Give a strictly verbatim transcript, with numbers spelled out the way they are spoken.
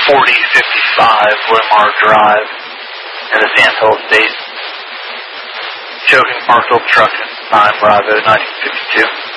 forty fifty-five Wilmar Drive in the Sandhill Estate. Choking Markville truck at nine Bravo nineteen fifty-two.